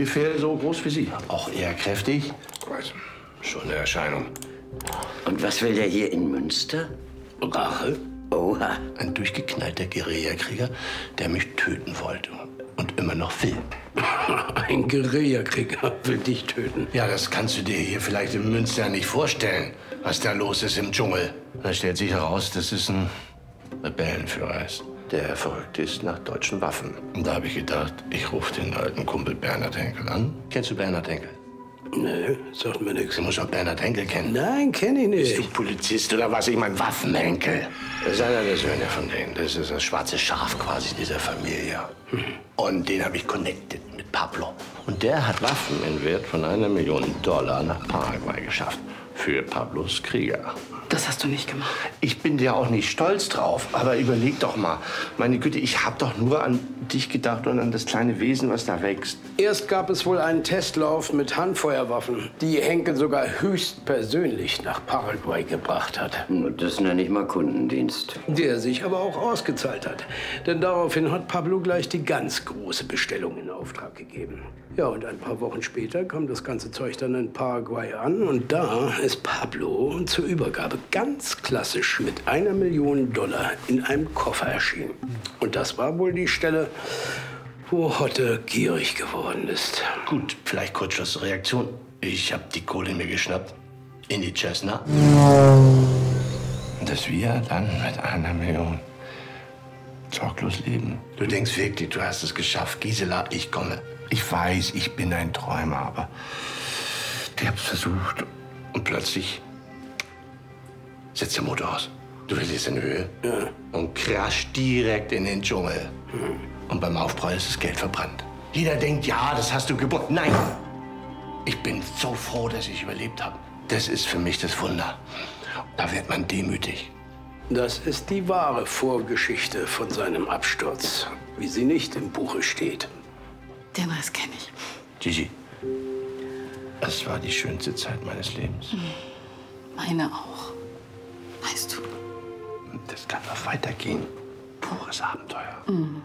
ungefähr so groß wie Sie. Auch eher kräftig. Weiß, schon eine Erscheinung. Und was will der hier in Münster? Rache? Oha. Ein durchgeknallter Guerillakrieger, der mich töten wollte und immer noch will. Ein Guerillakrieger will dich töten. Ja, das kannst du dir hier vielleicht in Münster nicht vorstellen, was da los ist im Dschungel. Da stellt sich heraus, dass es ein Rebellenführer ist, der verrückt ist nach deutschen Waffen. Und da habe ich gedacht, ich rufe den alten Kumpel Bernhard Henkel an. Kennst du Bernhard Henkel? Nee, sagt mir nichts. Du musst auch Bernhard Henkel kennen. Nein, kenne ich Bist du nicht. Polizist oder was? Ich mein Waffenhenkel. Das ist einer der Söhne von denen. Das ist das schwarze Schaf quasi dieser Familie. Und den habe ich connected mit Pablo. Und der hat Waffen in Wert von $1 Million nach Paraguay geschafft. Für Pablos Krieger. Das hast du nicht gemacht. Ich bin ja auch nicht stolz drauf. Aber überleg doch mal. Meine Güte, ich habe doch nur an dich gedacht und an das kleine Wesen, was da wächst. Erst gab es wohl einen Testlauf mit Handfeuerwaffen, die Henkel sogar höchstpersönlich nach Paraguay gebracht hat. Das nenne ich mal Kundendienst. Der sich aber auch ausgezahlt hat. Denn daraufhin hat Pablo gleich die ganz große Bestellung in Auftrag gegeben. Ja, und ein paar Wochen später kam das ganze Zeug dann in Paraguay an. Und da ist Pablo zur Übergabe ganz klassisch mit $1 Million in einem Koffer erschienen. Und das war wohl die Stelle, wo Hotte gierig geworden ist. Gut, vielleicht Kurzschlussreaktion. Ich habe die Kohle mir geschnappt. In die Cessna. Und dass wir dann mit $1 Million sorglos leben. Du denkst wirklich, du hast es geschafft. Gisela, ich komme. Ich weiß, ich bin ein Träumer, aber ich hab's versucht. Und plötzlich setzt der Motor aus. Du verlierst in Höhe und crasht direkt in den Dschungel. Und beim Aufprall ist das Geld verbrannt. Jeder denkt, ja, das hast du gebunden. Nein! Ich bin so froh, dass ich überlebt habe. Das ist für mich das Wunder. Da wird man demütig. Das ist die wahre Vorgeschichte von seinem Absturz, wie sie nicht im Buche steht. Den Rest kenne ich. Gigi, es war die schönste Zeit meines Lebens. Meine auch. Weißt du? Das kann noch weitergehen. Pures Abenteuer.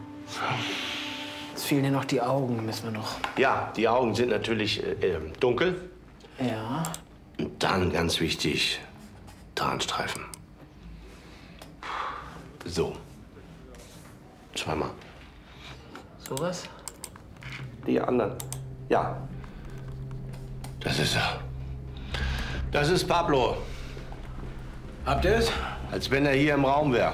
Jetzt fehlen ja noch die Augen, müssen wir noch. Ja, die Augen sind natürlich dunkel. Ja. Und dann, ganz wichtig, Tarnstreifen. So. Zweimal. Sowas? Die anderen. Ja. Das ist er. Das ist Pablo. Habt ihr es? Als wenn er hier im Raum wäre.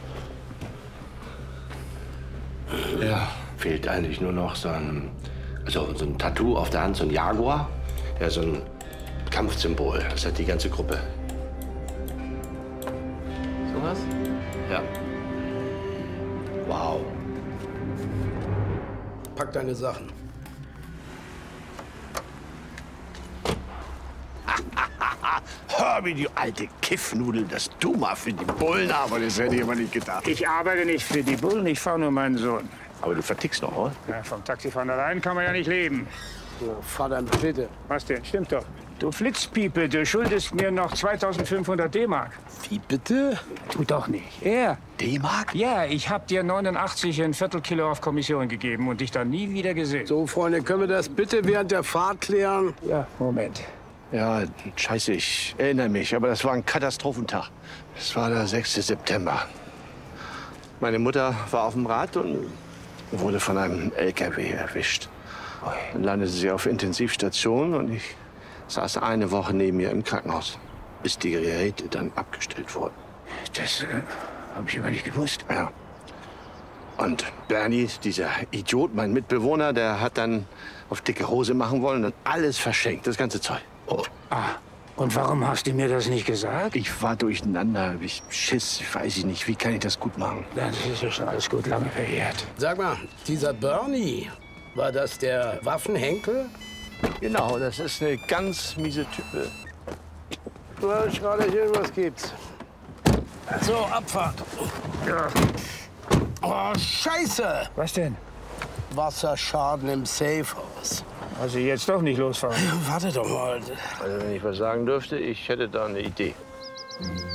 Ja, fehlt eigentlich nur noch so ein Tattoo auf der Hand, so ein Jaguar. Ja, so ein Kampfsymbol. Das hat die ganze Gruppe. Sowas? Ja. Wow. Pack deine Sachen. Hör wie die alte Kiffnudel, dass du mal für die Bullen arbeitest, hätte ich aber nicht gedacht. Ich arbeite nicht für die Bullen, ich fahre nur meinen Sohn. Aber du vertickst noch, oder? Ja, vom Taxifahren allein kann man ja nicht leben. So, fahr dann bitte. Was denn? Stimmt doch. Du Flitzpiepe, du schuldest mir noch 2.500 D-Mark. Wie bitte? Tu doch nicht. Er? D-Mark? Ja, ich hab dir 89 ein Viertelkilo auf Kommission gegeben und dich dann nie wieder gesehen. So, Freunde, können wir das bitte während der Fahrt klären? Ja, Moment. Ja, scheiße, ich erinnere mich, aber das war ein Katastrophentag. Es war der 6. September. Meine Mutter war auf dem Rad und wurde von einem LKW erwischt. Dann landete sie auf Intensivstation und ich saß eine Woche neben ihr im Krankenhaus, bis die Geräte dann abgestellt wurden. Das habe ich aber nicht gewusst. Ja. Und Bernie, dieser Idiot, mein Mitbewohner, der hat dann auf dicke Hose machen wollen und alles verschenkt, das ganze Zeug. Oh. Ah, und warum hast du mir das nicht gesagt? Ich war durcheinander, ich Schiss, weiß ich nicht. Wie kann ich das gut machen? Das ist ja schon alles gut lange verjährt. Sag mal, dieser Bernie, war das der Waffenhenkel? Genau, das ist eine ganz miese Type. Du hast gerade hier, was gibt's? So, Abfahrt. Ja. Oh, Scheiße! Was denn? Wasserschaden im Safehouse. Also jetzt doch nicht losfahren. Warte doch mal. Also wenn ich was sagen dürfte, ich hätte da eine Idee.